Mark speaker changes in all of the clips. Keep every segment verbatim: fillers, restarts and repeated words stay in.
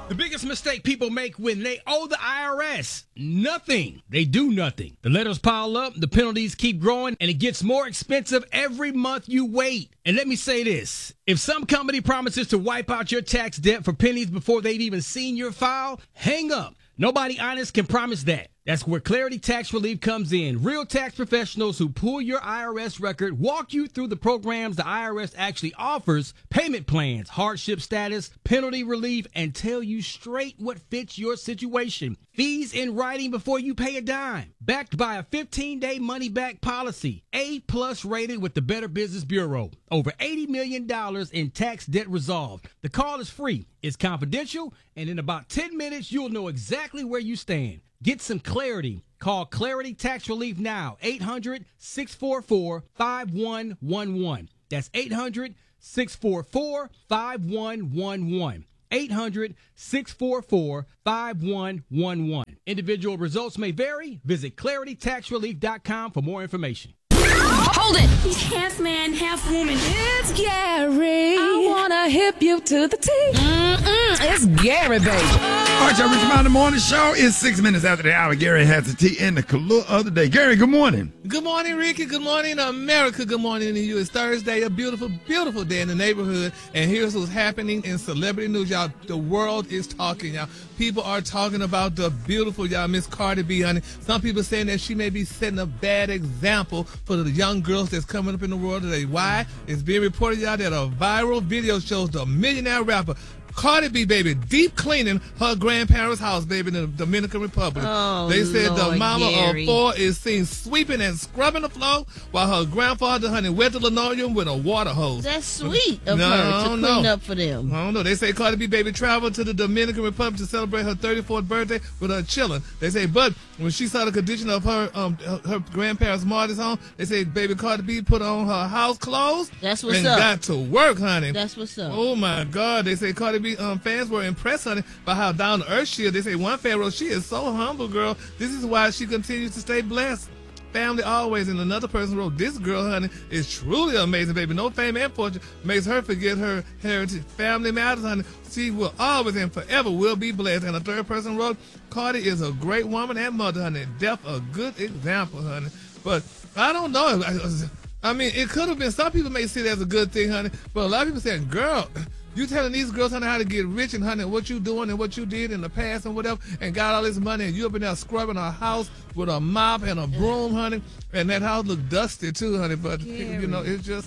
Speaker 1: The biggest mistake people make when they owe the I R S, nothing. They do nothing. The letters pile up, the penalties keep growing, and it gets more expensive every month you wait. And let me say this, if some company promises to wipe out your tax debt for pennies before they've even seen your file, hang up. Nobody honest can promise that. That's where Clarity Tax Relief comes in. Real tax professionals who pull your I R S record, walk you through the programs the I R S actually offers, payment plans, hardship status, penalty relief, and tell you straight what fits your situation. Fees in writing before you pay a dime. Backed by a fifteen-day money-back policy. A-plus rated with the Better Business Bureau. Over eighty million dollars in tax debt resolved. The call is free. It's confidential, and in about ten minutes, you'll know exactly where you stand. Get some clarity. Call Clarity Tax Relief now. eight hundred, six four four, five one one one. That's eight hundred, six four four, five one one one. eight hundred, six four four, five one one one. Individual results may vary. Visit clarity tax relief dot com for more information.
Speaker 2: Hold it!
Speaker 3: He's half man, half woman.
Speaker 2: It's Gary. I wanna hip you to the T. Mm-mm, it's Gary, baby.
Speaker 4: All right, y'all, Rich Mountain Morning Show is six minutes after the hour. Gary has the tea in the color of the day. Gary, good morning.
Speaker 5: Good morning, Ricky. Good morning, America. Good morning to you. It's Thursday, a beautiful, beautiful day in the neighborhood. And here's what's happening in celebrity news, y'all. The world is talking, y'all. People are talking about the beautiful, y'all, Miss Cardi B, honey. Some people saying that she may be setting a bad example for the young girls that's coming up in the world today. Why? It's being reported, y'all, that a viral video shows the millionaire rapper Cardi B, baby, deep cleaning her grandparents' house, baby, in the Dominican Republic.
Speaker 6: Oh,
Speaker 5: they said
Speaker 6: Lord,
Speaker 5: the mama
Speaker 6: Gary.
Speaker 5: of four is seen sweeping and scrubbing the floor while her grandfather, honey, wet the linoleum with a water hose.
Speaker 6: That's sweet of
Speaker 5: No,
Speaker 6: her
Speaker 5: I
Speaker 6: to
Speaker 5: don't
Speaker 6: clean
Speaker 5: know.
Speaker 6: up for them.
Speaker 5: I don't know. They say Cardi B, baby, traveled to the Dominican Republic to celebrate her thirty-fourth birthday with her children. They say, but when she saw the condition of her um her, her grandparents' Marty's home, they say, baby, Cardi B put on her house clothes.
Speaker 6: That's what's
Speaker 5: and
Speaker 6: up.
Speaker 5: got to work, honey.
Speaker 6: That's what's up.
Speaker 5: Oh my God! They say Cardi B um, fans were impressed, honey, by how down to earth she is. They say one fan wrote, "She is so humble, girl. This is why she continues to stay blessed. Family always." And another person wrote, "This girl, honey, is truly amazing, baby. No fame and fortune makes her forget her heritage. Family matters, honey. She will always and forever will be blessed." And a third person wrote, "Cardi is a great woman and mother, honey. Def a good example, honey." But I don't know. I, I mean, it could have been. Some people may see it as a good thing, honey. But a lot of people saying, "Girl, you telling these girls, honey, how to get rich and, honey, what you doing and what you did in the past and whatever, and got all this money, and you up in there scrubbing a house with a mop and a broom, honey, and that house look dusty too, honey." But
Speaker 6: Gary,
Speaker 5: you know, it's just,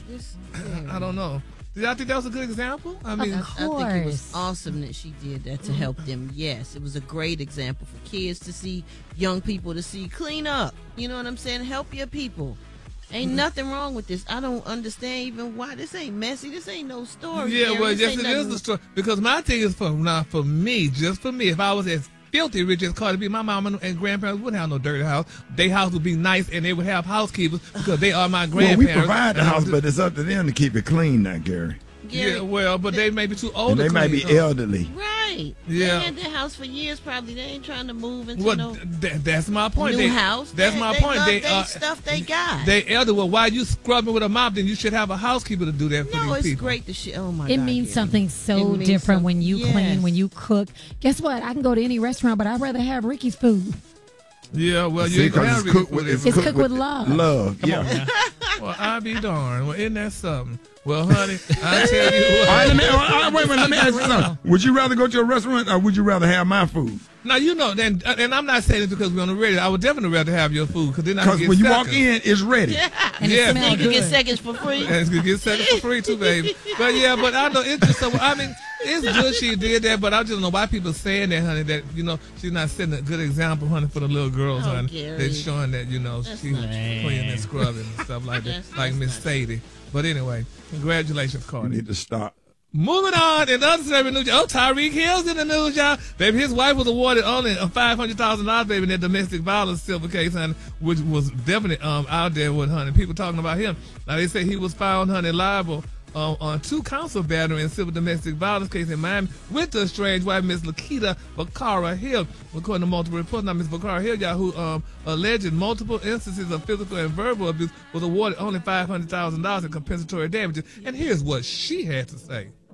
Speaker 5: I don't know. Did y'all think that was a good example? I mean,
Speaker 6: I, I think it was awesome that she did that to help them. Yes, it was a great example for kids to see, young people to see. Clean up. You know what I'm saying? Help your people. Ain't nothing wrong with this. I don't understand even why this ain't messy. This ain't no story.
Speaker 5: yeah,
Speaker 6: Gary.
Speaker 5: well,
Speaker 6: This
Speaker 5: yes,
Speaker 6: ain't
Speaker 5: it
Speaker 6: nothing-
Speaker 5: is the story. Because my thing is for now, for me, just for me. If I was as filthy rich as Cardi B, my mama and grandparents wouldn't have no dirty house. Their house would be nice, and they would have housekeepers because they are my
Speaker 4: Well,
Speaker 5: grandparents.
Speaker 4: we provide the
Speaker 5: And
Speaker 4: house,
Speaker 5: I'm
Speaker 4: but it's up to them to keep it clean now, Gary.
Speaker 6: Gary,
Speaker 5: yeah, well, but they may be too old.
Speaker 4: And they
Speaker 5: to
Speaker 4: might
Speaker 5: clean,
Speaker 4: be
Speaker 5: huh?
Speaker 4: elderly.
Speaker 6: Right.
Speaker 5: Yeah.
Speaker 6: They had their house for years probably. They ain't trying to move into
Speaker 5: Well,
Speaker 6: no
Speaker 5: th- that's my point.
Speaker 6: new
Speaker 5: they,
Speaker 6: house.
Speaker 5: That's
Speaker 6: they,
Speaker 5: my
Speaker 6: they
Speaker 5: point.
Speaker 6: Love
Speaker 5: They
Speaker 6: they
Speaker 5: uh,
Speaker 6: stuff they got.
Speaker 5: they elder. Well, why you scrubbing with a mop? Then you should have a housekeeper to do that for
Speaker 6: no,
Speaker 5: these
Speaker 6: it's
Speaker 5: people.
Speaker 6: great to shit. Oh my
Speaker 7: It
Speaker 6: God,
Speaker 7: means
Speaker 6: Gary.
Speaker 7: something
Speaker 6: It
Speaker 7: so
Speaker 6: means
Speaker 7: different
Speaker 6: some-
Speaker 7: when you
Speaker 6: yes.
Speaker 7: clean, when you cook. Guess what? I can go to any restaurant, but I'd rather have Ricky's food.
Speaker 5: Yeah, well,
Speaker 4: See,
Speaker 5: you ain't gonna
Speaker 4: 'cause
Speaker 5: have
Speaker 4: it's cooked with,
Speaker 5: Ricky
Speaker 4: it's
Speaker 5: food
Speaker 7: It's
Speaker 5: every-
Speaker 7: cooked with love.
Speaker 4: Love, yeah.
Speaker 5: Well, I be darned. Well, isn't that something? Well, honey, I tell you what.
Speaker 4: All right, let me, all right, wait a minute, let me ask you something. Would you rather go to a restaurant or would you rather have my food?
Speaker 5: Now, you know, then, and I'm not saying it because we're on the radio. I would definitely rather have your food because then I can
Speaker 4: Because
Speaker 5: get
Speaker 4: when you
Speaker 5: seconds.
Speaker 4: walk in, it's ready.
Speaker 7: And
Speaker 5: Yeah.
Speaker 7: it
Speaker 6: Then
Speaker 7: smells
Speaker 6: you can get
Speaker 7: good.
Speaker 6: seconds for free.
Speaker 5: And it's gonna get seconds for free too, baby. But yeah, but I know it's just so. I mean, it's good she did that, but I just don't know why people saying that, honey. That you know she's not setting a good example, honey, for the little girls,
Speaker 6: Oh,
Speaker 5: honey.
Speaker 6: Gary.
Speaker 5: That's showing that you know
Speaker 6: That's
Speaker 5: she's
Speaker 6: not true.
Speaker 5: cleaning and scrubbing and stuff like that,
Speaker 6: That's-
Speaker 5: like
Speaker 6: that's
Speaker 5: Miss
Speaker 6: not
Speaker 5: Sadie. But anyway, congratulations,
Speaker 4: You
Speaker 5: Cardi.
Speaker 4: need to stop.
Speaker 5: Moving on, in other celebrity news, oh, Tyreek Hill's in the news, y'all. Baby, his wife was awarded only five hundred thousand dollars, baby, in that domestic violence civil case, honey, which was definitely um out there with, honey, people talking about him. Now, they say he was found, honey, liable um, on two counts of battery and civil domestic violence case in Miami with the estranged wife, Miss Lakita Bakara Hill. According to multiple reports, now Miss Bakara Hill, y'all, who um, alleged multiple instances of physical and verbal abuse, was awarded only five hundred thousand dollars in compensatory damages. And here's what she had to say.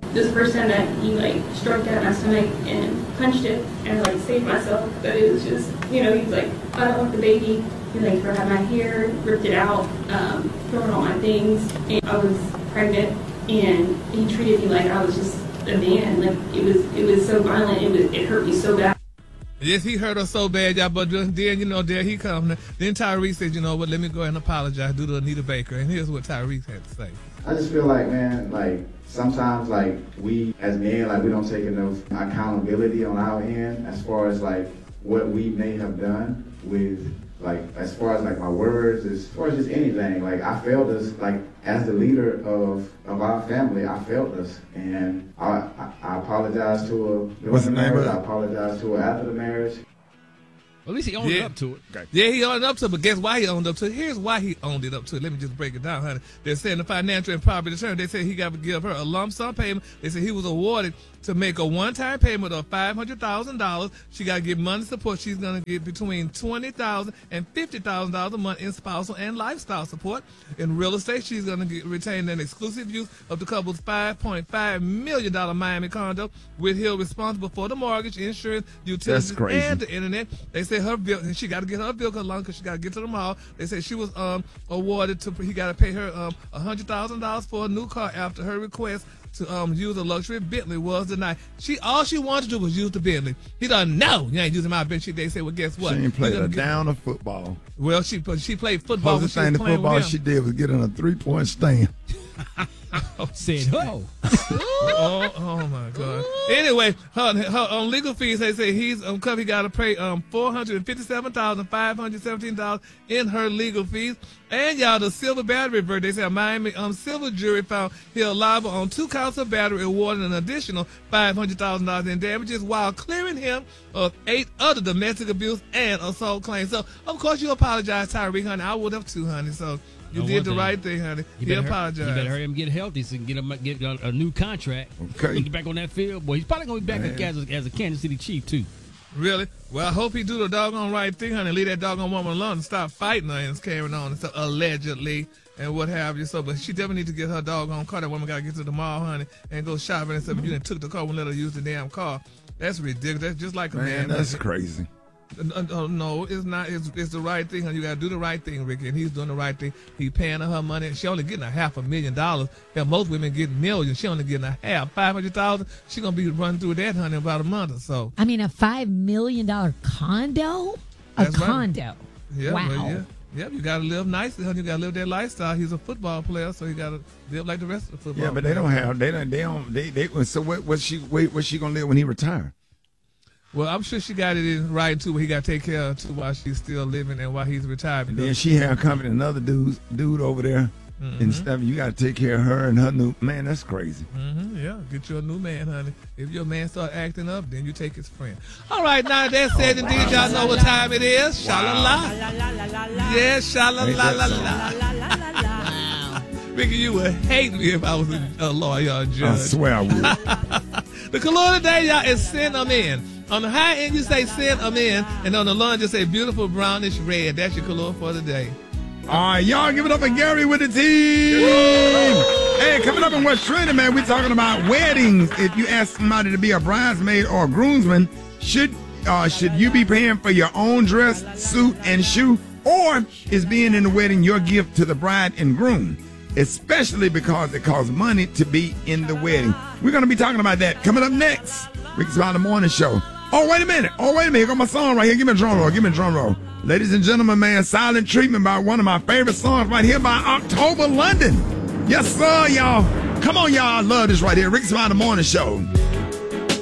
Speaker 3: This first time that he like struck at my stomach and punched it and like saved myself, but it was just, you know, he's like, I don't want the baby. He like grabbed my hair, ripped it out, um, throwing all my things, and I was pregnant, and he treated me like I was just a man. Like it was, it was so violent. It was, it hurt me so bad.
Speaker 5: Yes, he hurt her so bad, y'all, but then, you know, there he comes. Then Tyrese said, you know what, let me go ahead and apologize due to Anita Baker. And here's what Tyrese had to say.
Speaker 8: I just feel like, man, like, sometimes, like, we as men, like, we don't take enough accountability on our end as far as, like, what we may have done with, like, as far as, like, my words, as far as just anything. Like, I failed us, like, as the leader of, of our family, I failed us. And I, I, I apologize to her during
Speaker 4: What's
Speaker 8: the
Speaker 4: the name
Speaker 8: marriage.
Speaker 4: of it?
Speaker 8: I apologize to her after the marriage.
Speaker 1: Well, at least he owned
Speaker 5: Yeah.
Speaker 1: up to it.
Speaker 4: Okay.
Speaker 5: Yeah, he owned up to it, but guess why he owned up to it? Here's why he owned it up to it. Let me just break it down, honey. They're saying the financial and property attorney, they said he got to give her a lump sum payment. They said he was awarded to make a one-time payment of five hundred thousand dollars. She got to get money support. She's going to get between twenty thousand dollars and fifty thousand dollars a month in spousal and lifestyle support. In real estate, she's going to get, retain an exclusive use of the couple's five point five million dollars Miami condo, with Hill responsible for the mortgage, insurance, utilities,
Speaker 4: That's crazy.
Speaker 5: and the internet. They say her bill, and she got to get her bill along because she got to get to the mall. They say she was um awarded to, he got to pay her um one hundred thousand dollars for a new car after her request to um use a luxury Bentley was denied. She all she wanted to do was use the Bentley. He done no, you ain't using my Bentley. They say, well, guess what?
Speaker 4: She ain't
Speaker 5: You
Speaker 4: played
Speaker 5: gonna
Speaker 4: a
Speaker 5: get-
Speaker 4: down of football.
Speaker 5: Well, she she played football when
Speaker 4: Closest
Speaker 5: she was
Speaker 4: thing to
Speaker 5: playing
Speaker 4: football
Speaker 5: with him.
Speaker 4: she did was get in a three-point stand.
Speaker 1: Said, oh.
Speaker 5: oh, oh my God. Anyway, her, her um, legal fees, they say he's um, he got to pay um four hundred fifty-seven thousand five hundred seventeen dollars in her legal fees. And y'all, the silver battery verdict, they say a Miami um silver jury found Hill liable on two counts of battery, awarding an additional five hundred thousand dollars in damages while clearing him of eight other domestic abuse and assault claims. So of course you apologize, Tyreek, honey. I would have too, honey. So you
Speaker 1: Know
Speaker 5: did
Speaker 1: one
Speaker 5: the
Speaker 1: thing.
Speaker 5: right thing, honey.
Speaker 1: You
Speaker 5: He
Speaker 1: better, hurry,
Speaker 5: apologized.
Speaker 1: you better hurry him get healthy so he can get him get a, a new contract.
Speaker 4: Okay.
Speaker 1: Get back on that field. Boy, he's probably going to be back
Speaker 4: Man.
Speaker 1: as a, as a Kansas City Chief, too.
Speaker 5: Really? Well, I hope he do the doggone right thing, honey. Leave that doggone woman alone and stop fighting her and carrying on and stuff, allegedly, and what have you. So, but she definitely need to get her doggone car. That woman got to get to the mall, honey, and go shopping and stuff. But you done took the car and let her use the damn car. That's ridiculous. That's just like a man.
Speaker 4: Man, that's crazy.
Speaker 5: Uh, uh, no, it's not. It's, it's the right thing. honey. You got to do the right thing, Ricky, and he's doing the right thing. He paying her her money. She only getting a half a million dollars. Yeah, most women get millions. She only getting a half, five hundred thousand. She gonna be running through that, honey, in about a month or so.
Speaker 7: I mean, a five million dollar condo. A
Speaker 5: That's right.
Speaker 7: condo.
Speaker 5: Yeah,
Speaker 7: Wow.
Speaker 5: well, yeah. Yep, you gotta live nicely, honey. You gotta live that lifestyle. He's a football player, so you gotta live like the rest of the football.
Speaker 4: Yeah, but they
Speaker 5: players.
Speaker 4: don't have. They don't. They don't. They. They. So what? What's she? Wait. What's she gonna live when he retire?
Speaker 5: Well, I'm sure she got it in writing too, but he got to take care of too while she's still living and while he's retired.
Speaker 4: And then she have company another dude dude over there and stuff. You got to take care of her and her new man. That's crazy.
Speaker 5: Mm-hmm, yeah, get you a new man, honey. If your man start acting up, then you take his friend. All right, now that said, indeed, y'all know what time it is. Sha-la-la. Yeah, sha-la-la-la-la. Ricky, you would hate me if I was a, a lawyer or a judge.
Speaker 4: I swear I would.
Speaker 5: The color today, y'all, is send them in. On the high end, you say send them in, and on the low end, you say beautiful brownish red. That's your color for today.
Speaker 4: All right, y'all give it up for Gary with the team. Hey, coming up in what's trending, man, we're talking about weddings. If you ask somebody to be a bridesmaid or a groomsman, should uh, should you be paying for your own dress, suit, and shoe? Or is being in the wedding your gift to the bride and groom? Especially because it costs money to be in the wedding. We're going to be talking about that coming up next. Rick's About the Morning Show. Oh, wait a minute. Oh, wait a minute. Here got my song right here. Give me a drum roll. Give me a drum roll. Ladies and gentlemen, man, Silent Treatment by one of my favorite songs right here by October London. Yes, sir, y'all. Come on, y'all. I love this right here. Rick's About the Morning Show.